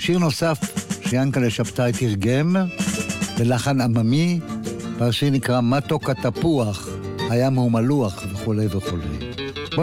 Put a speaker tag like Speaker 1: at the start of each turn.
Speaker 1: שיר נוסף שיאנקל'ה שבתאי תרגם, בלחן עממי, והשיר נקרא מתוק התפוח, הים הוא מלוח וכו' וכו'.